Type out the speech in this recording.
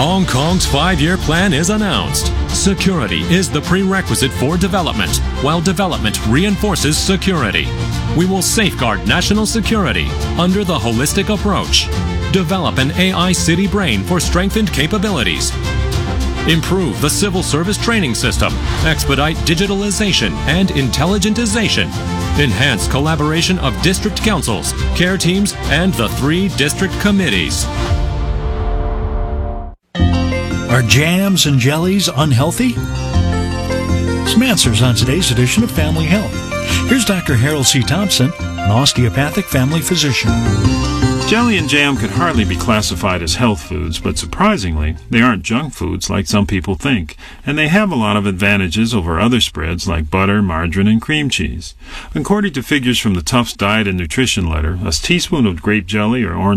Hong Kong's 5-year plan is announced. Security is the prerequisite for development, while development reinforces security. We will safeguard national security under the holistic approach. Develop an AI city brain for strengthened capabilities. Improve the civil service training system. Expedite digitalization and intelligentization. Enhance collaboration of district councils, care teams, and the 3 district committees. Are jams and jellies unhealthy? Some answers on today's edition of Family Health. Here's Dr. Harold C. Thompson, an osteopathic family physician. Jelly and jam could hardly be classified as health foods, but surprisingly, they aren't junk foods like some people think, and they have a lot of advantages over other spreads like butter, margarine, and cream cheese. According to figures from the Tufts Diet and Nutrition Letter, a teaspoon of grape jelly or orange